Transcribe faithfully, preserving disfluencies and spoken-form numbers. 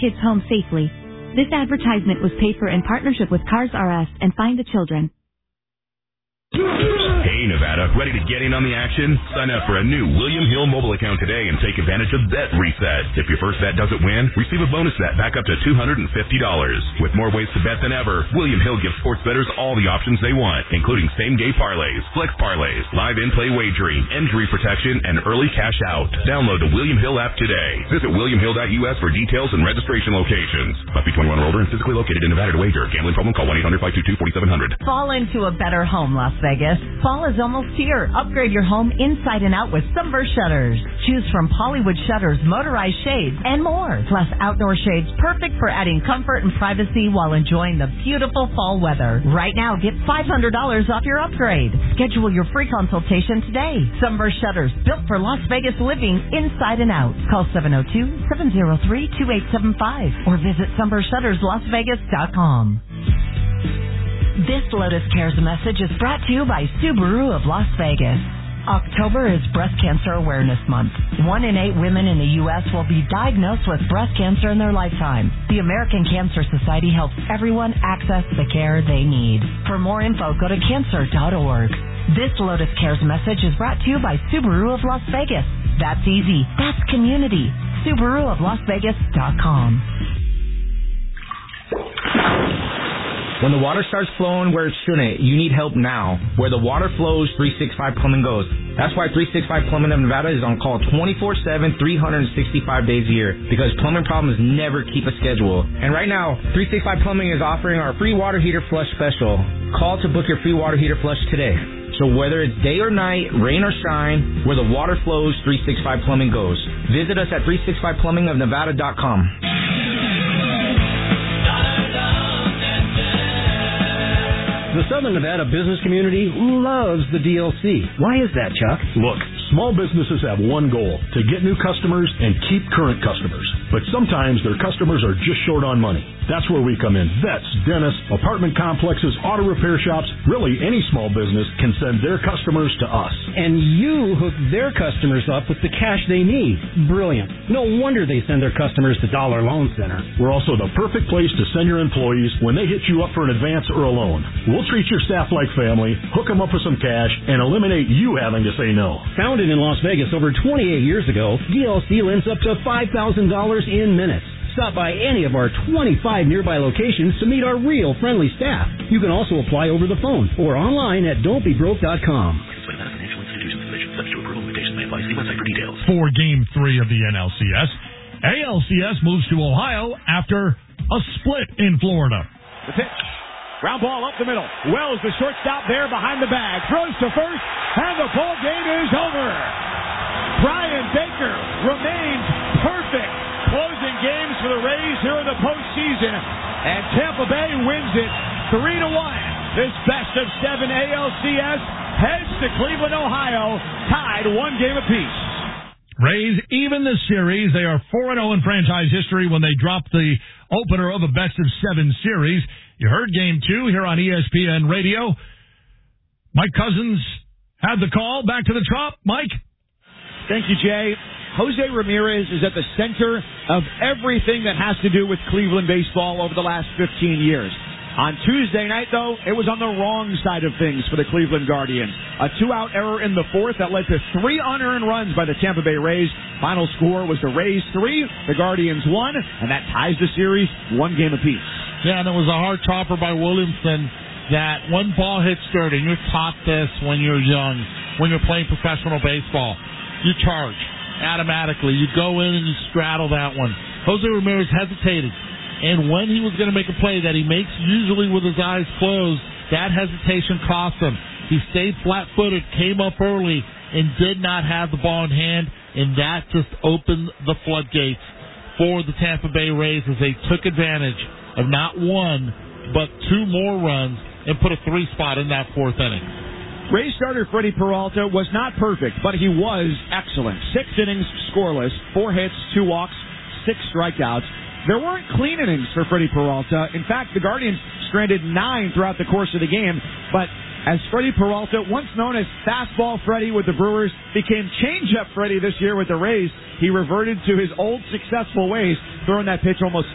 kids home safely. This advertisement was paid for in partnership with Cars R Us and Find the Children. Hey, Nevada, ready to get in on the action? Sign up for a new William Hill mobile account today and take advantage of Bet Reset. If your first bet doesn't win, receive a bonus bet back up to two hundred fifty dollars. With more ways to bet than ever, William Hill gives sports bettors all the options they want, including same-game parlays, flex parlays, live in-play wagering, injury protection, and early cash out. Download the William Hill app today. Visit william hill dot u s for details and registration locations. Must be twenty-one or older and physically located in Nevada to wager. Gambling problem? Call one eight hundred five two two four seven zero zero. Fall into a better home, Las Vegas. Fall is almost here. Upgrade your home inside and out with Sunburst Shutters. Choose from Hollywood shutters, motorized shades, and more. Plus outdoor shades perfect for adding comfort and privacy while enjoying the beautiful fall weather. Right now, get five hundred dollars off your upgrade. Schedule your free consultation today. Sunburst Shutters, built for Las Vegas living inside and out. Call seven oh two, seven oh three, two eight seven five or visit sunburst shutters las vegas dot com. This Lotus Cares message is brought to you by Subaru of Las Vegas. October is Breast Cancer Awareness Month. One in eight women in the U S will be diagnosed with breast cancer in their lifetime. The American Cancer Society helps everyone access the care they need. For more info, go to cancer dot org. This Lotus Cares message is brought to you by Subaru of Las Vegas. That's easy. That's community. Subaru of Las Vegas dot com. When the water starts flowing where it shouldn't, you need help now. Where the water flows, three sixty-five Plumbing goes. That's why three sixty-five Plumbing of Nevada is on call twenty-four seven, three hundred sixty-five days a year, because plumbing problems never keep a schedule. And right now, three sixty-five Plumbing is offering our free water heater flush special. Call to book your free water heater flush today. So whether it's day or night, rain or shine, where the water flows, three sixty-five Plumbing goes. Visit us at three sixty-five plumbing of nevada dot com. The Southern Nevada business community loves the D L C. Why is that, Chuck? Look, small businesses have one goal, to get new customers and keep current customers. But sometimes their customers are just short on money. That's where we come in. Vets, dentists, apartment complexes, auto repair shops, really any small business can send their customers to us. And you hook their customers up with the cash they need. Brilliant. No wonder they send their customers to Dollar Loan Center. We're also the perfect place to send your employees when they hit you up for an advance or a loan. We'll treat your staff like family, hook them up with some cash, and eliminate you having to say no. Founded in Las Vegas over twenty-eight years ago, D L C lends up to five thousand dollars in minutes. Stop by any of our twenty-five nearby locations to meet our real friendly staff. You can also apply over the phone or online at don't be broke dot com. For Game three of the N L C S, A L C S moves to Ohio after a split in Florida. The pitch. Ground ball up the middle. Wells, the shortstop there behind the bag. Throws to first, and the ball game is over. Brian Baker remains perfect. Closing games for the Rays here in the postseason, and Tampa Bay wins it three to one. This best of seven A L C S heads to Cleveland, Ohio, tied one game apiece. Rays even this series. They are four and oh in franchise history when they dropped the opener of a best of seven series. You heard game two here on E S P N Radio. Mike Cousins had the call. Back to the Trop. Mike. Thank you, Jay. Jose Ramirez is at the center of everything that has to do with Cleveland baseball over the last fifteen years. On Tuesday night, though, it was on the wrong side of things for the Cleveland Guardians. A two-out error in the fourth that led to three unearned runs by the Tampa Bay Rays. Final score was the Rays three, the Guardians one, and that ties the series one game apiece. Yeah, and it was a hard chopper by Williamson that one ball hits dirt, and you're taught this when you're young, when you're playing professional baseball. You charge automatically. You go in and you straddle that one. Jose Ramirez hesitated. And when he was going to make a play that he makes usually with his eyes closed, that hesitation cost him. He stayed flat-footed, came up early, and did not have the ball in hand, and that just opened the floodgates for the Tampa Bay Rays as they took advantage of not one, but two more runs and put a three spot in that fourth inning. Rays starter Freddie Peralta was not perfect, but he was excellent. Six innings scoreless, four hits, two walks, six strikeouts. There weren't clean innings for Freddie Peralta. In fact, the Guardians stranded nine throughout the course of the game. But as Freddie Peralta, once known as Fastball Freddie with the Brewers, became Changeup Freddie this year with the Rays, he reverted to his old successful ways, throwing that pitch almost